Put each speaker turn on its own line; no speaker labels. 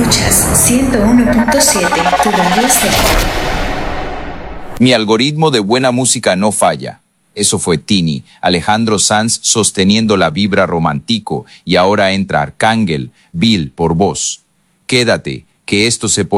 Escuchas 101.7 tu radio estéreo.
Mi algoritmo de buena música no falla. Eso fue Tini, Alejandro Sanz sosteniendo la vibra romántico y ahora entra Arcángel, Bill por voz. Quédate, que esto se pone